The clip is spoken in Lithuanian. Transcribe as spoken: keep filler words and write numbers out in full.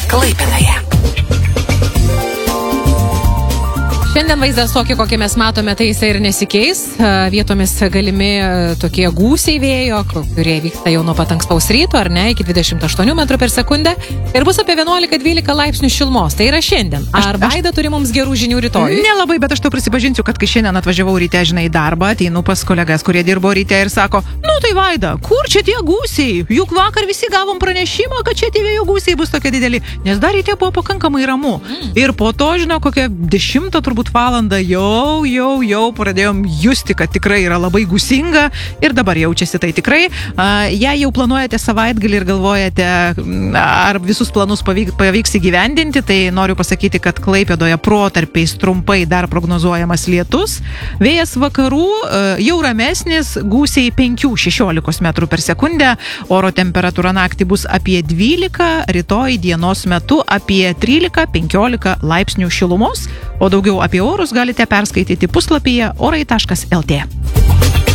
Klaipėdoje. Šiandien vaizdas tokį, kokį mes matome, tai jisai ir nesikeis. Vietomis galimi tokie gūsiai vėjo, kurie vyksta jau nuo pat ankstaus ryto, ar ne, iki dvidešimt aštuonių metrų per sekundę. Ir bus apie vienuolika dvylika laipsnių šilumos. Tai yra šiandien. Ar Vaida turi mums gerų žinių rytoj? Nelabai, bet aš tau prisipažinsiu, kad kai šiandien atvažiavau ryte, žinai, į darbą, ateinu pas kolegas, kurie dirbo ryte ir sako, nu tai Vaida, kur čia tie gūsiai? Juk vakar visi gavom pranešimą, kad čia tie vėjo gūsiai bus tokie dideli. Nes dar ryte buvo pakankamai ramu. Mm. Ir po to, žinau, kokią dešimtą turbūt valandą jau, jau, jau pradėjom justi, kad tikrai yra labai gūsinga ir dabar jaučiasi tai tikrai. Jei jau planuojate savaitgalį ir galvojate, ar visus planus pavyks, pavyks įgyvendinti, tai noriu pasakyti, kad Klaipėdoje protarpiais trumpai dar prognozuojamas lietus. Vėjas vakarų jau ramesnis, gūsiai penki šešiolika metrų per sekundę, oro temperatūra naktį bus apie dvylika, rytoj dienos metu apie trylika penkiolika laipsnių šilumos, o daugiau apie orus galite perskaityti puslapyje orai taškas lt.